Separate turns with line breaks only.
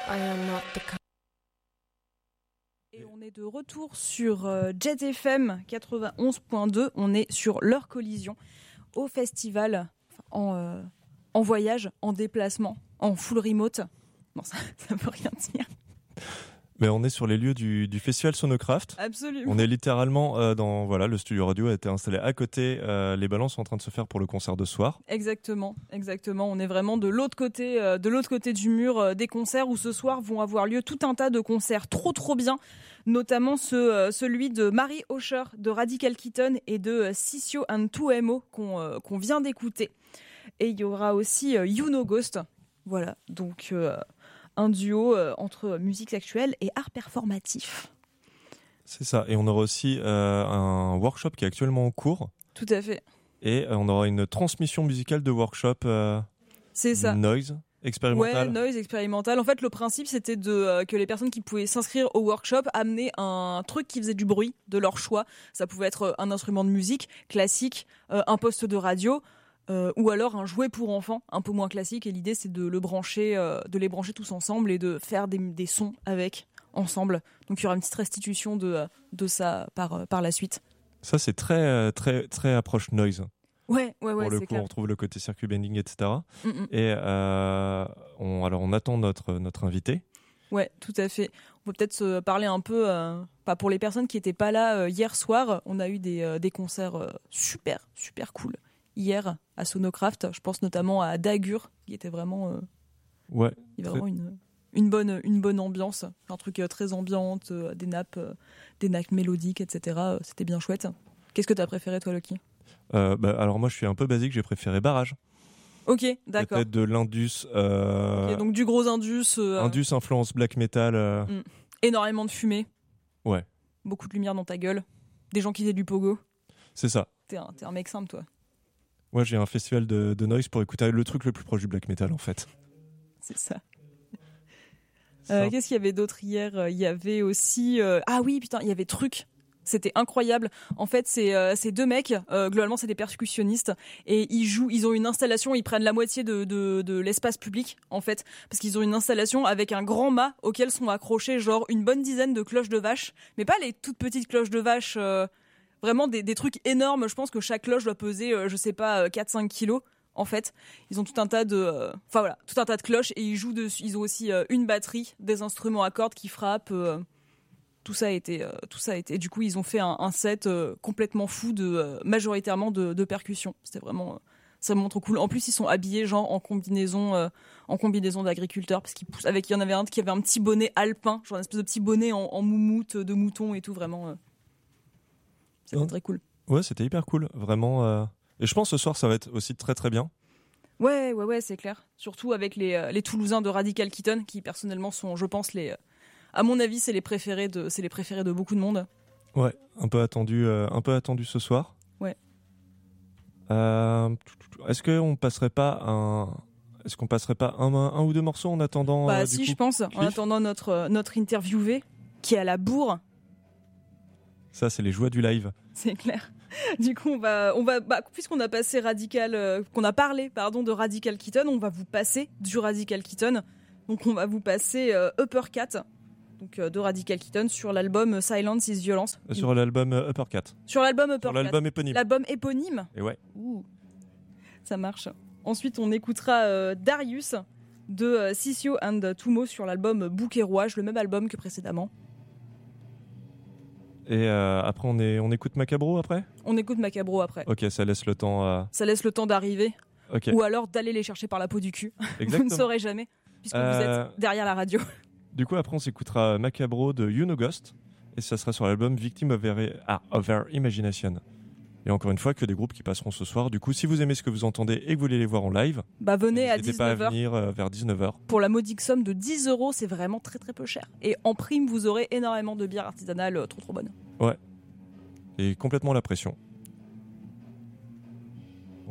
I am not the kind.
Et on est de retour sur Jet FM 91.2. On est sur leur collision au festival, en voyage, en déplacement, en full remote. Non, ça veut rien dire.
Mais on est sur les lieux du festival Sonocraft.
Absolument.
On est littéralement dans le studio radio a été installé à côté. Les ballons sont en train de se faire pour le concert de ce soir.
Exactement. On est vraiment de l'autre côté du mur des concerts où ce soir vont avoir lieu tout un tas de concerts trop bien, notamment celui de Marie Osher de Radical Kitten et de Sisio and 2MO qu'on vient d'écouter. Et il y aura aussi You Know Ghost. Voilà, donc un duo entre musique actuelle et art performatif.
C'est ça. Et on aura aussi un workshop qui est actuellement en cours.
Tout à fait.
Et on aura une transmission musicale de workshop.
C'est ça.
Noise expérimental.
Ouais, noise expérimental. En fait, le principe, c'était que les personnes qui pouvaient s'inscrire au workshop amenaient un truc qui faisait du bruit de leur choix. Ça pouvait être un instrument de musique classique, un poste de radio, ou alors un jouet pour enfants, un peu moins classique. Et l'idée, c'est de les brancher tous ensemble et de faire des sons avec ensemble. Donc, il y aura une petite restitution de ça par la suite.
Ça, c'est très approche noise.
Ouais,
pour le
c'est
coup,
clair.
on retrouve le côté circuit bending, etc.
Mm-mm.
Et on attend notre invité.
Ouais, tout à fait. On peut peut-être se parler un peu, pour les personnes qui étaient pas là hier soir. On a eu des concerts super cool hier à Sonocraft. Je pense notamment à Dagur, qui était vraiment,
Ouais.
il y avait vraiment une bonne ambiance, un truc très ambiante, des nappes mélodiques, etc. C'était bien chouette. Qu'est-ce que t'as préféré toi, Loki?
Alors moi, je suis un peu basique. J'ai préféré Barrage.
Ok, d'accord.
Peut-être de l'Indus.
Ok, donc du gros Indus.
Indus influence black metal.
Énormément de fumée.
Ouais.
Beaucoup de lumière dans ta gueule. Des gens qui faisaient du pogo.
C'est ça.
T'es un mec simple, toi.
Moi, j'ai un festival de noise pour écouter le truc le plus proche du black metal, en fait.
C'est ça. Qu'est-ce qu'il y avait d'autre hier? Il y avait aussi... Ah oui, putain, il y avait Truc. C'était incroyable. En fait, c'est deux mecs, globalement, c'est des percussionnistes, et ils ont une installation, ils prennent la moitié de l'espace public, en fait, parce qu'ils ont une installation avec un grand mât auquel sont accrochés genre une bonne dizaine de cloches de vache, mais pas les toutes petites cloches de vache, vraiment des trucs énormes. Je pense que chaque cloche doit peser, 4-5 kilos. En fait, ils ont tout un tas de cloches, et ils jouent dessus. Ils ont aussi une batterie, des instruments à cordes qui frappent. Tout ça a été. Du coup, ils ont fait un set complètement fou majoritairement de percussions. C'était vraiment, ça me montre trop cool. En plus, ils sont habillés genre en combinaison d'agriculteurs, parce qu'il y en avait un qui avait un petit bonnet alpin, genre une espèce de petit bonnet en moumoute de mouton et tout. Vraiment, c'était très cool.
Ouais, c'était hyper cool, vraiment. Et je pense ce soir, ça va être aussi très bien.
Ouais, c'est clair. Surtout avec les Toulousains de Radical Kitten, qui personnellement sont, je pense, à mon avis, c'est les préférés de beaucoup de monde.
Ouais, un peu attendu ce soir.
Ouais.
Est-ce qu'on passerait pas un ou deux morceaux en attendant?
Si, je pense. En attendant notre interviewé, qui est à la bourre.
Ça, c'est les joies du live.
C'est clair. Du coup, on va, puisqu'on a passé qu'on a parlé de Radical Kitten, on va vous passer du Radical Kitten. Donc, on va vous passer Uppercut, donc de Radical Kitten, sur l'album Silence is Violence.
Sur l'album Uppercut.
Sur l'album Uppercut.
Sur l'album éponyme.
L'album éponyme.
Et ouais.
Ouh, ça marche. Ensuite, on écoutera Darius de Sisio and 2MO sur l'album Bouc et Rouage, le même album que précédemment.
Et après, on écoute Macabro après?
On écoute Macabro après.
Ok, ça laisse le temps.
Ça laisse le temps d'arriver.
Okay.
Ou alors d'aller les chercher par la peau du cul. Vous ne saurez jamais, puisque vous êtes derrière la radio.
Du coup, après, on s'écoutera Macabro de You Know Ghost. Et ça sera sur l'album Victim of Our Imagination. Et encore une fois, que des groupes qui passeront ce soir. Du coup, si vous aimez ce que vous entendez et que vous voulez les voir en live,
venez à 19h.
N'hésitez pas à venir vers 19h.
Pour la modique somme de 10€, c'est vraiment très peu cher. Et en prime, vous aurez énormément de bières artisanales trop bonnes.
Ouais. Et complètement la pression. On est parti ?